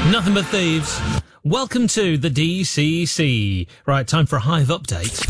Nothing but thieves. Welcome to the DCC. Right, time for a Hive update.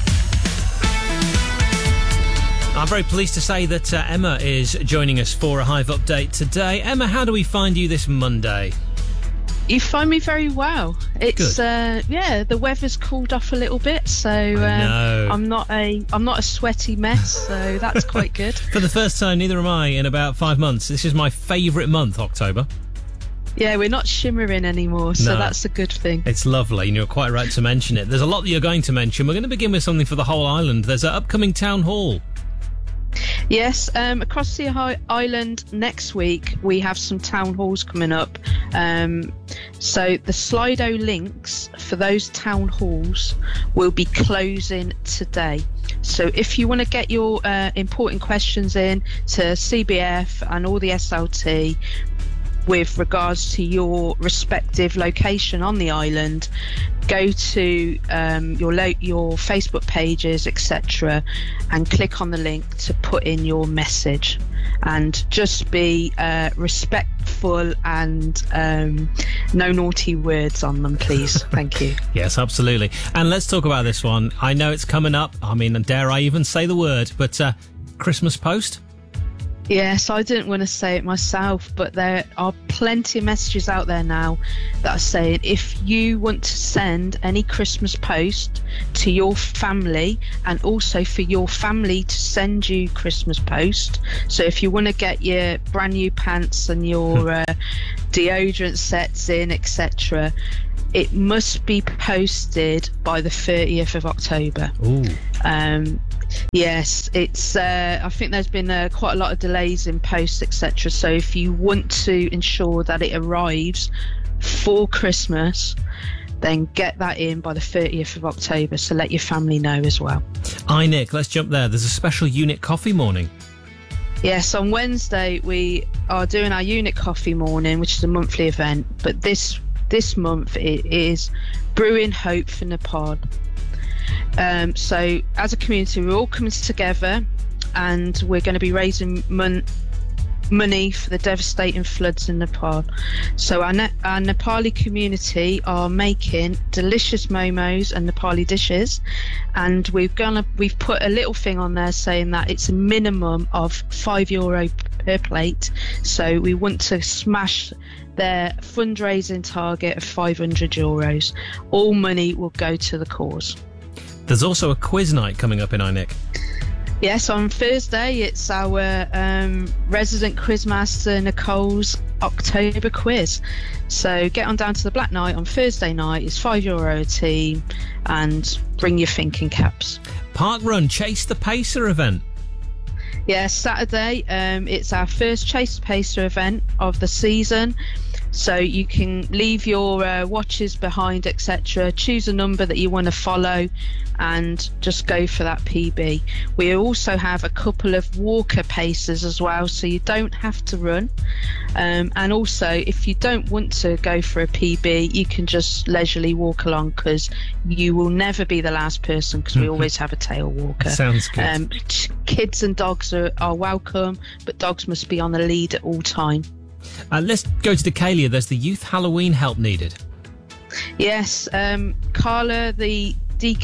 I'm very pleased to say that Emma is joining us for a Hive update today. Emma, how do we find you this Monday? You find me very well. It's the weather's cooled off a little bit, so I'm not a sweaty mess, so that's quite good. For the first time, neither am I in about 5 months. This is my favourite month, October. Yeah, we're not shimmering anymore, so that's a good thing. It's lovely, and you're quite right to mention it. There's a lot that you're going to mention. We're going to begin with something for the whole island. There's an upcoming town hall. Yes, across the island next week we have some town halls coming up. So the Slido links for those town halls will be closing today. So if you want to get your important questions in to CBF and all the SLT with regards to your respective location on the island, go to your Facebook pages, etc., and click on the link to put in your message. And just be respectful and no naughty words on them, please. Thank you. Yes, absolutely. And let's talk about this one. I know it's coming up. I mean, dare I even say the word, but Christmas post? Yes, I didn't want to say it myself, but there are plenty of messages out there now that are saying if you want to send any Christmas post to your family, and also for your family to send you Christmas post. So if you want to get your brand new pants and your deodorant sets in, etc., it must be posted by the 30th of October. Ooh. Yes, it's. I think there's been quite a lot of delays in posts, etc. So if you want to ensure that it arrives for Christmas, then get that in by the 30th of October. So let your family know as well. Nick, let's jump there. There's a special unit coffee morning. Yes, on Wednesday we are doing our unit coffee morning, which is a monthly event. But this month it is Brewing Hope for Nepal. So as a community, we're all coming together and we're going to be raising money for the devastating floods in Nepal. So our Nepali community are making delicious momos and Nepali dishes, and we've put a little thing on there saying that it's a minimum of €5 per plate. So we want to smash their fundraising target of €500. All money will go to the cause. There's also a quiz night coming up in Nick. Yes, on Thursday it's our resident quizmaster Nicole's October quiz. So get on down to the Black Knight on Thursday night. It's €5 a team, and bring your thinking caps. Park Run Chase the Pacer event. Yes, Saturday. It's our first Chase the Pacer event of the season. So you can leave your watches behind, etc. Choose a number that you want to follow and just go for that PB. We also have a couple of walker paces as well, so you don't have to run. And also, if you don't want to go for a PB, you can just leisurely walk along, because you will never be the last person, because we always have a tail walker. Sounds good. Kids and dogs are welcome, but dogs must be on the lead at all time. Let's go to Decalia. There's the youth Halloween help needed. Yes, Carla, the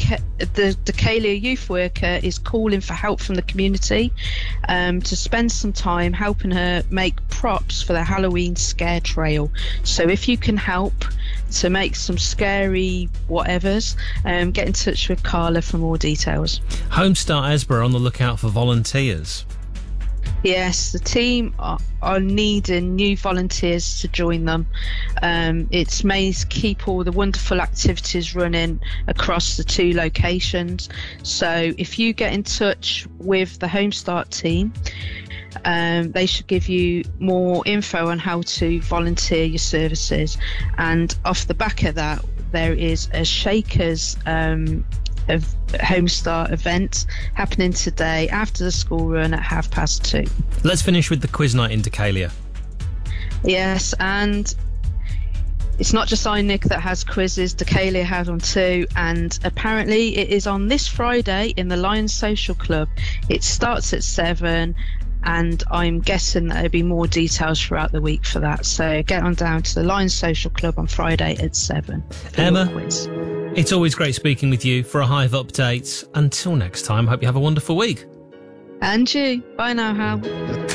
Decalia youth worker, is calling for help from the community to spend some time helping her make props for the Halloween scare trail. So if you can help to make some scary whatevers, get in touch with Carla for more details. Homestar Esborough on the lookout for volunteers. Yes, the team are needing new volunteers to join them. It's made to keep all the wonderful activities running across the 2 locations. So if you get in touch with the Homestart team, they should give you more info on how to volunteer your services. And off the back of that, there is a Shakers of Homestar event happening today after the school run at 2:30. Let's finish with the quiz night in Decalia. Yes, and it's not just Nick that has quizzes. Decalia has one too, and apparently it is on this Friday in the Lions Social Club. It starts at 7, and I'm guessing that there'll be more details throughout the week for that. So get on down to the Lions Social Club on Friday at 7. Emma, it's always great speaking with you for a Hive update. Until next time, hope you have a wonderful week. And you. Bye now, Hal.